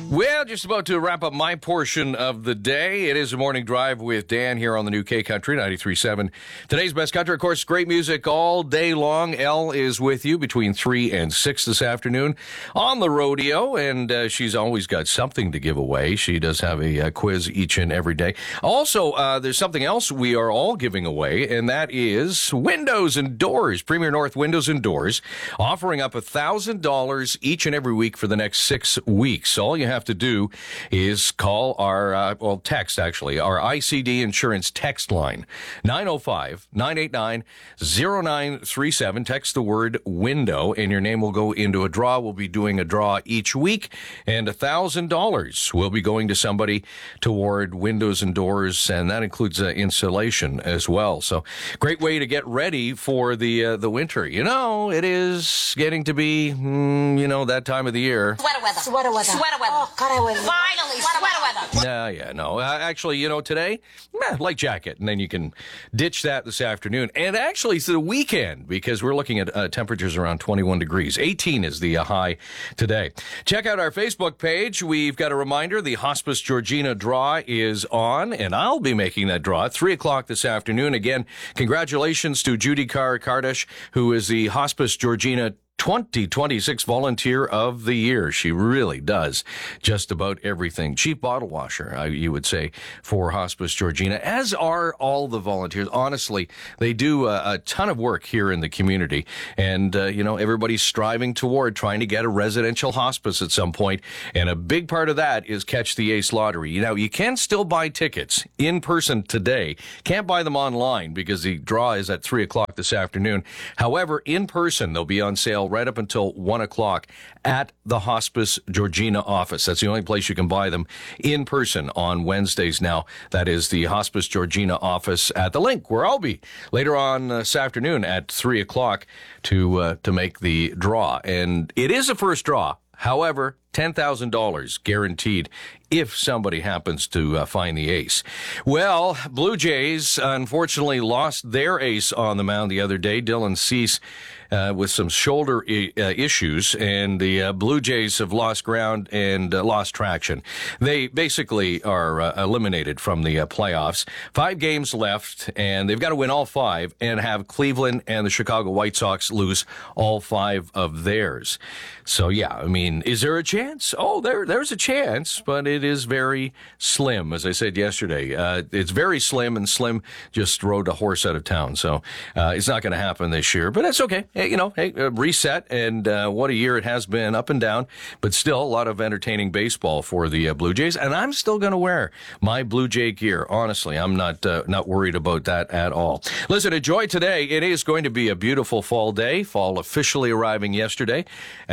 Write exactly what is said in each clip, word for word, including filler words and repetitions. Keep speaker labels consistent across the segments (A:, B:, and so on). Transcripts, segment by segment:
A: Well, just about to wrap up my portion of the day. It is a morning drive with Dan here on the new K Country ninety-three point seven. Today's best country, of course, great music all day long. Elle is with you between three and six this afternoon on the rodeo, and uh, she's always got something to give away. She does have a uh, quiz each and every day. Also, uh, there's something else we are all giving away, and that is windows and doors. Premier North Windows and Doors offering up one thousand dollars each and every week for the next six weeks. All you have to do is call our, uh, well, text actually, our I C D Insurance text line, nine oh five, nine eight nine, oh nine three seven. Text the word window and your name will go into a draw. We'll be doing a draw each week, and one thousand dollars will be going to somebody toward windows and doors, and that includes uh, insulation as well. So great way to get ready for the uh, the winter. You know, it is getting to be, mm, you know, that time of the year.
B: Sweater weather.
C: Sweater weather.
B: Sweater weather.
C: Oh, God, I would.
B: Finally, sweater weather.
A: Yeah, yeah, no. Uh, actually, you know, today, eh, light jacket, and then you can ditch that this afternoon. And actually, it's the weekend, because we're looking at uh, temperatures around twenty-one degrees. eighteen is the uh, high today. Check out our Facebook page. We've got a reminder. The Hospice Georgina draw is on, and I'll be making that draw at three o'clock this afternoon. Again, congratulations to Judy Carr Kardash, who is the Hospice Georgina twenty twenty-six Volunteer of the Year. She really does just about everything. Chief bottle washer, I, you would say, for Hospice Georgina, as are all the volunteers. Honestly, they do a, a ton of work here in the community. And, uh, you know, everybody's striving toward trying to get a residential hospice at some point. And a big part of that is Catch the Ace Lottery. You know, you can still buy tickets in person today. Can't buy them online because the draw is at three o'clock this afternoon. However, in person, they'll be on sale right up until one o'clock at the Hospice Georgina office. That's the only place you can buy them in person on Wednesdays now. That is the Hospice Georgina office at the Link, where I'll be later on this afternoon at three o'clock to uh, to make the draw. And it is a first draw. However, ten thousand dollars guaranteed if somebody happens to uh, find the ace. Well, Blue Jays unfortunately lost their ace on the mound the other day, Dylan Cease, uh, with some shoulder I- uh, issues, and the uh, Blue Jays have lost ground and uh, lost traction. They basically are uh, eliminated from the uh, playoffs. Five games left, and they've got to win all five and have Cleveland and the Chicago White Sox lose all five of theirs. So, yeah, I mean, is there a chance? Oh, there, there's a chance, but it is very slim, as I said yesterday. Uh, it's very slim, and Slim just rode a horse out of town. So uh, it's not going to happen this year, but that's okay. Hey, you know, hey, uh, reset, and uh, what a year it has been, up and down, but still a lot of entertaining baseball for the uh, Blue Jays. And I'm still going to wear my Blue Jay gear. Honestly, I'm not uh, not worried about that at all. Listen, enjoy today. It is going to be a beautiful fall day. Fall officially arriving yesterday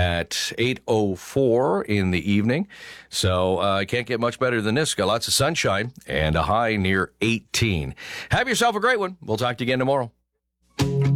A: at eight oh four in the evening. So I uh, can't get much better than this. Got lots of sunshine and a high near eighteen. Have yourself a great one. We'll talk to you again tomorrow.